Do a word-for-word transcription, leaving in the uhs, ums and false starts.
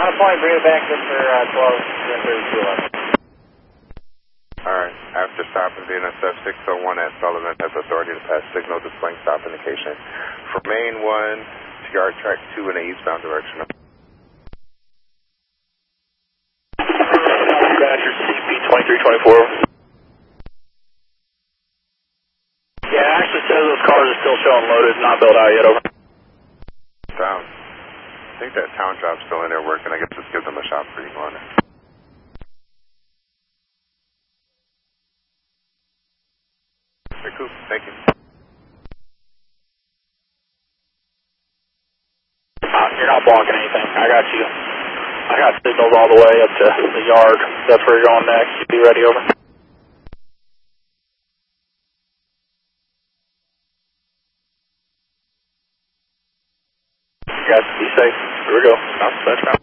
On a point, bring it back in for uh, twelve, thirty-two eleven. Alright, after stopping V N S F six oh one at Sullivan has authority to pass signal displaying stop indication for main one to yard track two in the eastbound direction. Badger C P twenty-three twenty-four. Yeah, it actually says those cars are still showing loaded, not built out yet, over. Down. I think that town job's still in there working. I guess just give them a shot for you on it. Okay, cool. Thank you. Uh, you're not blocking anything. I got you. I got signals all the way up to the yard. That's where you're going next. You be ready, over. You guys be safe. Here we go. Stop the